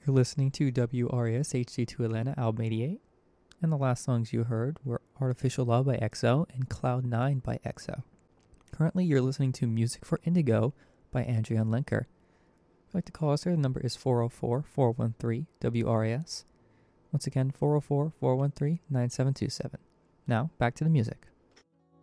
You're listening to WRAS HD2 Atlanta Album 88, and the last songs you heard were Artificial Love by EXO and Cloud 9 by EXO. Currently, you're listening to Music for Indigo by Andrea Lenker. If you'd like to call us here, the number is 404-413-WRAS. Once again, 404-413-9727. Now, back to the music.